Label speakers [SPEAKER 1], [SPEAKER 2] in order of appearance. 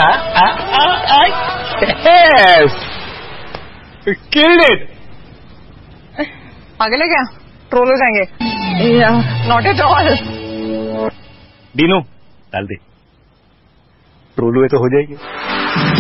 [SPEAKER 1] Yes, killed it.
[SPEAKER 2] पागल है क्या? ट्रोल हो जाएंगे। Not at all.
[SPEAKER 1] डीनू डाल दे, ट्रोल हुए तो हो जाएगी।